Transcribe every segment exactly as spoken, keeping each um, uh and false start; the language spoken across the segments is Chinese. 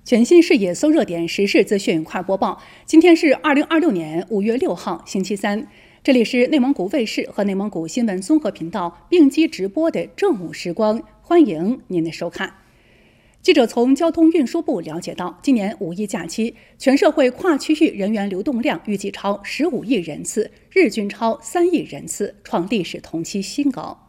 全新视野搜热点时事资讯快播报。今天是二零二六年五月六号，星期三。这里是内蒙古卫视和内蒙古新闻综合频道并机直播的正午时光，欢迎您的收看。记者从交通运输部了解到，今年五一假期，全社会跨区域人员流动量预计超十五亿人次，日均超三亿人次，创历史同期新高。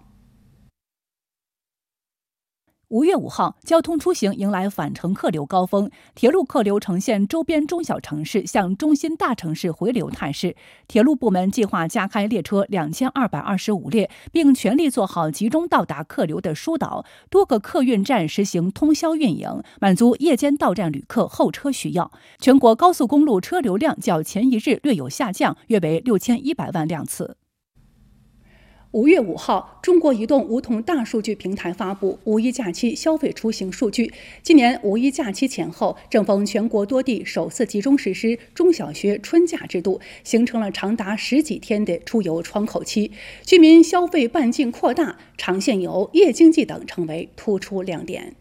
五月五号，交通出行迎来返程客流高峰，铁路客流呈现周边中小城市向中心大城市回流态势。铁路部门计划加开列车两千二百二十五列，并全力做好集中到达客流的疏导，多个客运站实行通宵运营，满足夜间到站旅客候车需要。全国高速公路车流量较前一日略有下降，约为六千一百万辆次。 五月五号，中国移动梧桐大数据平台发布五一假期消费出行数据。今年五一假期前后，正逢全国多地首次集中实施中小学春假制度，形成了长达十几天的出游窗口期，居民消费半径扩大，长线游、夜经济等成为突出亮点。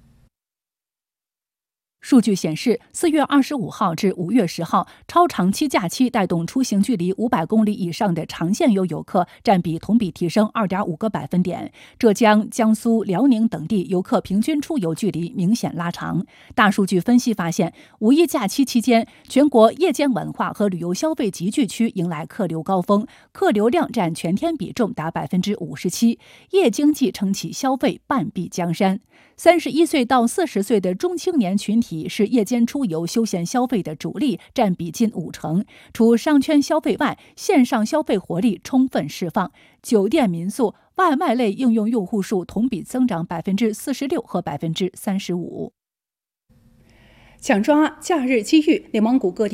数据显示，四月二十五号至五月十号，超长期假期带动出行距离五百公里以上的长线游游客占比同比提升二点五个百分点。浙江、江苏、辽宁等地游客平均出游距离明显拉长。大数据分析发现，五一假期期间，全国夜间文化和旅游消费集聚区迎来客流高峰，客流量占全天比重达百分之五十七，夜经济撑起消费半壁江山。三十一岁到四十岁的中青年群体是夜间出游休闲消费的主力，占比近五成。除商圈消费外，线上消费活力充分释放，酒店民宿、外卖类应用用户数同比增长百分之四十六和百分之三十五。 抢抓假日机遇，内蒙古各地